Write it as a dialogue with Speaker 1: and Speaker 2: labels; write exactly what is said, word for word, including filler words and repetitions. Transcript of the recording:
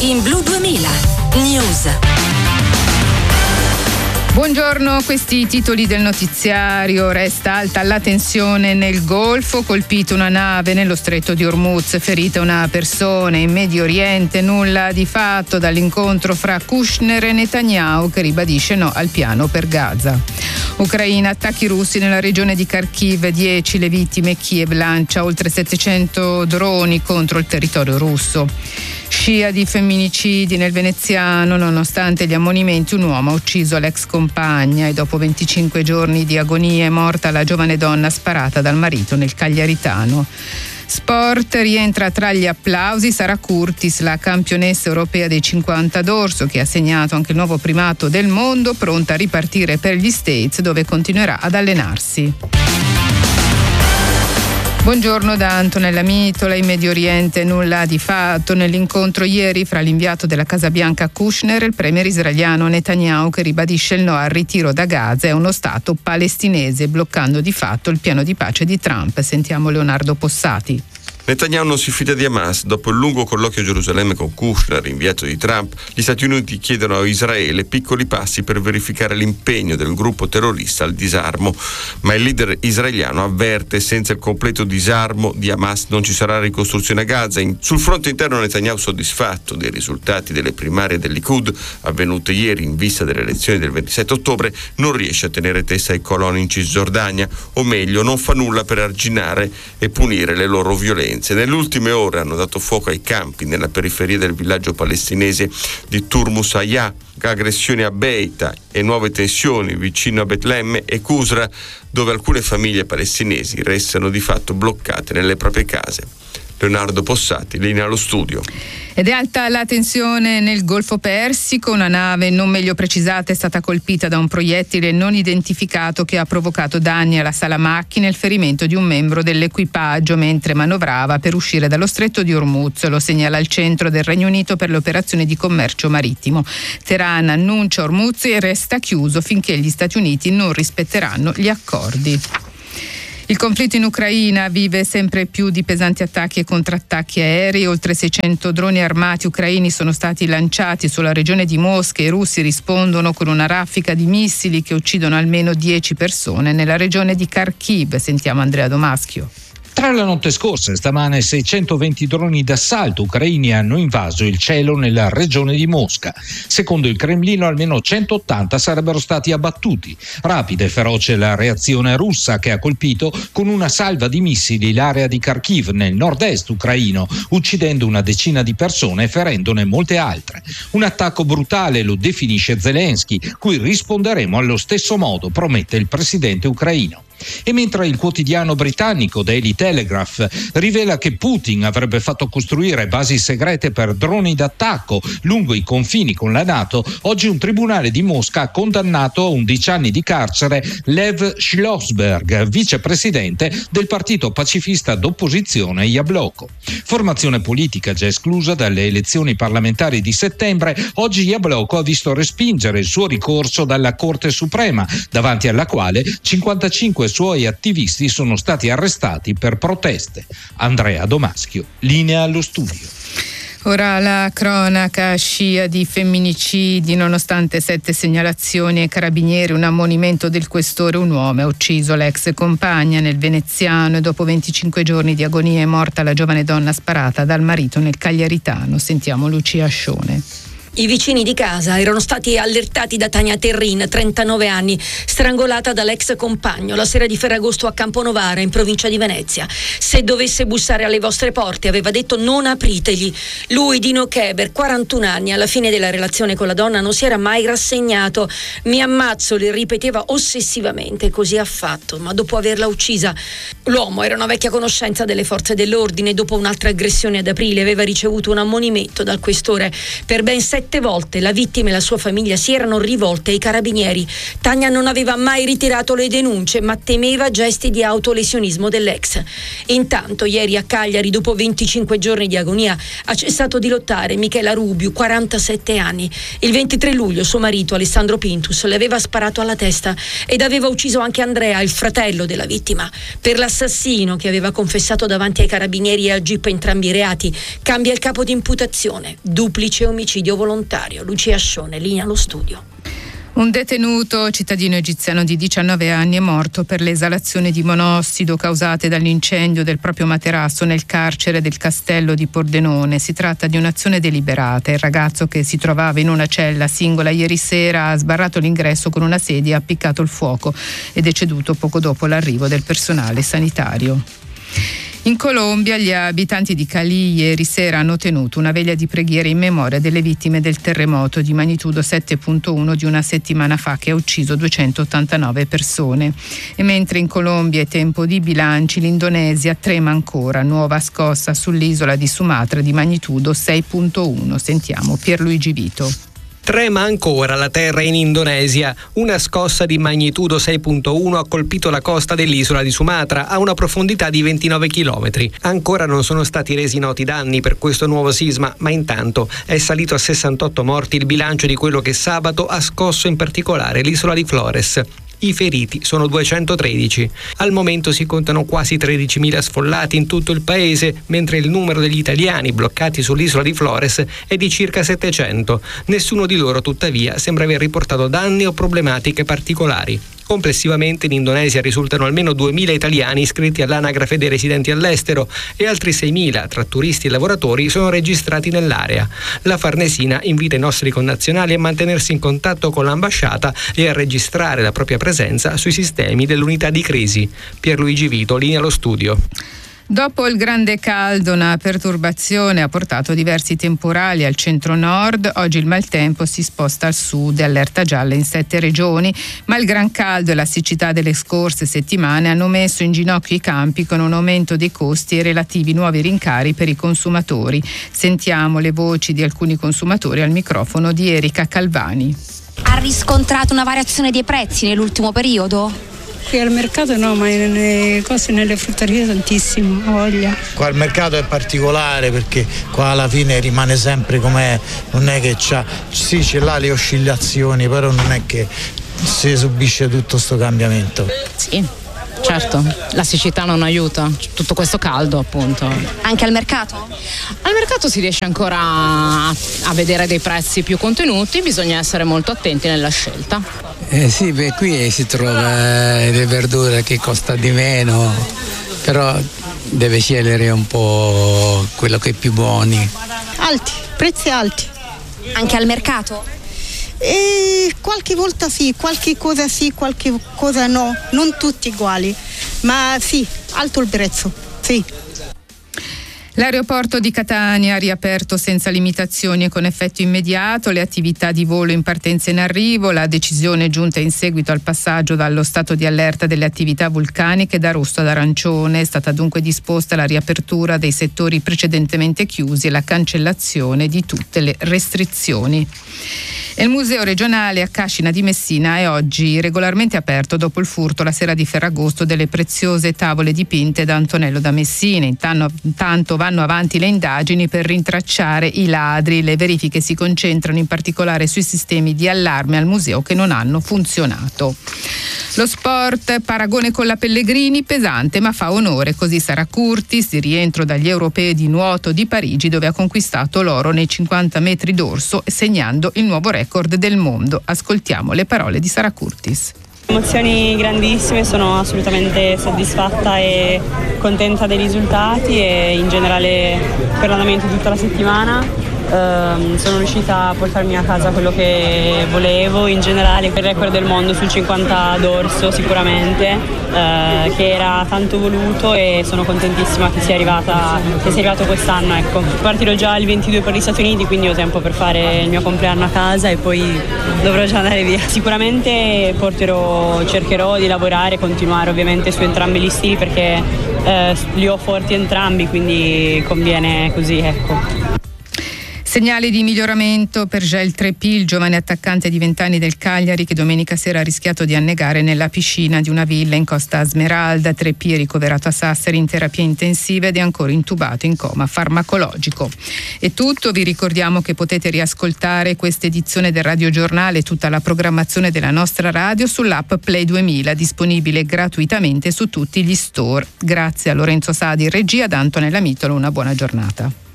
Speaker 1: in Blu duemila News.
Speaker 2: Buongiorno, questi i titoli del notiziario. Resta alta la tensione nel Golfo, colpita una nave nello stretto di Hormuz, ferita una persona. In Medio Oriente nulla di fatto dall'incontro fra Kushner e Netanyahu, che ribadisce no al piano per Gaza. Ucraina, attacchi russi nella regione di Kharkiv, dieci le vittime. Kiev lancia oltre settecento droni contro il territorio russo. Scia di femminicidi nel veneziano, nonostante gli ammonimenti un uomo ha ucciso l'ex compagna e dopo venticinque giorni di agonia è morta la giovane donna sparata dal marito nel Cagliaritano. Sport, rientra tra gli applausi Sara Curtis, la campionessa europea dei cinquanta d'orso, che ha segnato anche il nuovo primato del mondo, pronta a ripartire per gli States, dove continuerà ad allenarsi. Buongiorno da Antonella Mitola. In Medio Oriente nulla di fatto nell'incontro ieri fra l'inviato della Casa Bianca Kushner e il premier israeliano Netanyahu, che ribadisce il no al ritiro da Gaza e a uno Stato palestinese, bloccando di fatto il piano di pace di Trump. Sentiamo Leonardo Possati.
Speaker 3: Netanyahu non si fida di Hamas. Dopo il lungo colloquio a Gerusalemme con Kushner, inviato di Trump, gli Stati Uniti chiedono a Israele piccoli passi per verificare l'impegno del gruppo terrorista al disarmo, ma il leader israeliano avverte: senza il completo disarmo di Hamas non ci sarà ricostruzione a Gaza. Sul fronte interno Netanyahu, soddisfatto dei risultati delle primarie del Likud avvenute ieri in vista delle elezioni del ventisette ottobre, non riesce a tenere testa ai coloni in Cisgiordania, o meglio non fa nulla per arginare e punire le loro violenze. Nelle ultime ore hanno dato fuoco ai campi nella periferia del villaggio palestinese di Turmus Hayah, aggressioni a Beita e nuove tensioni vicino a Betlemme e Qusra, dove alcune famiglie palestinesi restano di fatto bloccate nelle proprie case. Leonardo Possati, linea allo studio.
Speaker 2: Ed è alta la tensione nel Golfo Persico. Una nave non meglio precisata è stata colpita da un proiettile non identificato che ha provocato danni alla sala macchine e il ferimento di un membro dell'equipaggio mentre manovrava per uscire dallo stretto di Hormuz. Lo segnala il centro del Regno Unito per le operazioni di commercio marittimo. Teheran annuncia Hormuz e resta chiuso finché gli Stati Uniti non rispetteranno gli accordi. Il conflitto in Ucraina vive sempre più di pesanti attacchi e contrattacchi aerei. Oltre seicento droni armati ucraini sono stati lanciati sulla regione di Mosca e i russi rispondono con una raffica di missili che uccidono almeno dieci persone nella regione di Kharkiv. Sentiamo Andrea Domaschio.
Speaker 4: Tra la notte scorsa e stamane seicentoventi droni d'assalto ucraini hanno invaso il cielo nella regione di Mosca. Secondo il Cremlino almeno centottanta sarebbero stati abbattuti. Rapida e feroce la reazione russa, che ha colpito con una salva di missili l'area di Kharkiv nel nord-est ucraino, uccidendo una decina di persone e ferendone molte altre. Un attacco brutale, lo definisce Zelensky, cui risponderemo allo stesso modo, promette il presidente ucraino. E mentre il quotidiano britannico Daily Telegraph rivela che Putin avrebbe fatto costruire basi segrete per droni d'attacco lungo i confini con la NATO, oggi un tribunale di Mosca ha condannato a undici anni di carcere Lev Schlossberg, vicepresidente del partito pacifista d'opposizione Jabloko. Formazione politica già esclusa dalle elezioni parlamentari di settembre, oggi Jabloko ha visto respingere il suo ricorso dalla Corte Suprema, davanti alla quale cinquantacinque suoi attivisti sono stati arrestati per proteste. Andrea Domaschio, linea allo studio.
Speaker 2: Ora la cronaca, scia di femminicidi, nonostante sette segnalazioni ai carabinieri, un ammonimento del questore, un uomo ha ucciso l'ex compagna nel veneziano e dopo venticinque giorni di agonia è morta la giovane donna sparata dal marito nel Cagliaritano. Sentiamo Lucia Ascione.
Speaker 5: I vicini di casa erano stati allertati da Tania Terrin, trentanove anni, strangolata dall'ex compagno la sera di Ferragosto a Camponovara, in provincia di Venezia. Se dovesse bussare alle vostre porte, aveva detto, non apritegli. Lui, Dino Keber, quarantuno anni, alla fine della relazione con la donna non si era mai rassegnato. Mi ammazzo, le ripeteva ossessivamente, così ha fatto, ma dopo averla uccisa. L'uomo era una vecchia conoscenza delle forze dell'ordine. Dopo un'altra aggressione ad aprile aveva ricevuto un ammonimento dal questore per ben sette Sette volte la vittima e la sua famiglia si erano rivolte ai carabinieri. Tania non aveva mai ritirato le denunce, ma temeva gesti di autolesionismo dell'ex. Intanto, ieri a Cagliari, dopo venticinque giorni di agonia, ha cessato di lottare Michela Rubiu, quarantasette anni. Il ventitré luglio suo marito, Alessandro Pintus, le aveva sparato alla testa ed aveva ucciso anche Andrea, il fratello della vittima. Per l'assassino, che aveva confessato davanti ai carabinieri e al G I P entrambi i reati, cambia il capo di imputazione: duplice omicidio volontario. Lucia Scione, linea allo studio.
Speaker 2: Un detenuto cittadino egiziano di diciannove anni è morto per le esalazioni di monossido causate dall'incendio del proprio materasso nel carcere del Castello di Pordenone. Si tratta di un'azione deliberata. Il ragazzo, che si trovava in una cella singola ieri sera, ha sbarrato l'ingresso con una sedia e ha appiccato il fuoco. È deceduto poco dopo l'arrivo del personale sanitario. In Colombia gli abitanti di Cali ieri sera hanno tenuto una veglia di preghiera in memoria delle vittime del terremoto di magnitudo sette virgola uno di una settimana fa, che ha ucciso duecentottantanove persone. E mentre in Colombia è tempo di bilanci, l'Indonesia trema ancora. Nuova scossa sull'isola di Sumatra di magnitudo sei virgola uno. Sentiamo Pierluigi Vito.
Speaker 6: Trema ancora la terra in Indonesia. Una scossa di magnitudo sei virgola uno ha colpito la costa dell'isola di Sumatra a una profondità di ventinove chilometri. Ancora non sono stati resi noti danni per questo nuovo sisma, ma intanto è salito a sessantotto morti il bilancio di quello che sabato ha scosso in particolare l'isola di Flores. I feriti sono duecentotredici. Al momento si contano quasi tredicimila sfollati in tutto il paese, mentre il numero degli italiani bloccati sull'isola di Flores è di circa settecento. Nessuno di loro, tuttavia, sembra aver riportato danni o problematiche particolari. Complessivamente in Indonesia risultano almeno duemila italiani iscritti all'anagrafe dei residenti all'estero e altri seimila tra turisti e lavoratori sono registrati nell'area. La Farnesina invita i nostri connazionali a mantenersi in contatto con l'ambasciata e a registrare la propria presenza sui sistemi dell'unità di crisi. Pierluigi Vito, linea allo studio.
Speaker 2: Dopo il grande caldo, una perturbazione ha portato diversi temporali al centro-nord. Oggi il maltempo si sposta al sud e allerta gialla in sette regioni, ma il gran caldo e la siccità delle scorse settimane hanno messo in ginocchio i campi, con un aumento dei costi e relativi nuovi rincari per i consumatori. Sentiamo le voci di alcuni consumatori al microfono di Erika Calvani.
Speaker 7: Ha riscontrato una variazione dei prezzi nell'ultimo periodo?
Speaker 8: Qui al mercato no, ma nelle cose, nelle frutterie tantissimo, voglia.
Speaker 9: Qua al mercato è particolare perché qua alla fine rimane sempre com'è, non è che c'ha, sì c'è là le oscillazioni, però non è che si subisce tutto sto cambiamento.
Speaker 10: Sì, certo, la siccità non aiuta, tutto questo caldo appunto.
Speaker 7: Anche al mercato?
Speaker 10: Al mercato si riesce ancora a, a vedere dei prezzi più contenuti, bisogna essere molto attenti nella scelta.
Speaker 11: Eh sì, beh, qui si trova le verdure che costa di meno, però deve scegliere un po' quello che è più buoni.
Speaker 8: Alti, prezzi alti.
Speaker 7: Anche al mercato?
Speaker 8: E qualche volta sì, qualche cosa sì, qualche cosa no, non tutti uguali, ma sì, alto il prezzo, sì.
Speaker 2: L'aeroporto di Catania ha riaperto senza limitazioni e con effetto immediato le attività di volo in partenza e in arrivo. La decisione è giunta in seguito al passaggio dallo stato di allerta delle attività vulcaniche da rosso ad arancione. È stata dunque disposta la riapertura dei settori precedentemente chiusi e la cancellazione di tutte le restrizioni. E il Museo regionale a Cascina di Messina è oggi regolarmente aperto dopo il furto la sera di Ferragosto delle preziose tavole dipinte da Antonello da Messina. Intanto vanno avanti le indagini per rintracciare i ladri. Le verifiche si concentrano in particolare sui sistemi di allarme al museo che non hanno funzionato. Lo sport, paragone con la Pellegrini, pesante ma fa onore, così Sara Curtis, di rientro dagli europei di nuoto di Parigi, dove ha conquistato l'oro nei cinquanta metri d'orso, segnando il nuovo record del mondo. Ascoltiamo le parole di Sara Curtis.
Speaker 12: Emozioni grandissime, sono assolutamente soddisfatta e contenta dei risultati e in generale per l'andamento di tutta la settimana. Um, sono riuscita a portarmi a casa quello che volevo, in generale per il record del mondo sul cinquanta d'orso sicuramente, uh, che era tanto voluto e sono contentissima che sia arrivata, che sia arrivato quest'anno. Ecco. Partirò già il ventidue per gli Stati Uniti, quindi ho tempo per fare il mio compleanno a casa e poi dovrò già andare via. Sicuramente porterò, cercherò di lavorare, continuare ovviamente su entrambi gli stili perché uh, li ho forti entrambi, quindi conviene così, ecco.
Speaker 2: Segnali di miglioramento per Gel Treppi, il giovane attaccante di venti anni del Cagliari che domenica sera ha rischiato di annegare nella piscina di una villa in Costa Smeralda. Treppi è ricoverato a Sassari in terapia intensiva ed è ancora intubato in coma farmacologico. È tutto, vi ricordiamo che potete riascoltare questa edizione del Radio Giornale e tutta la programmazione della nostra radio sull'app Play duemila, disponibile gratuitamente su tutti gli store. Grazie a Lorenzo Sadi in regia, da Antonella Mitolo, una buona giornata.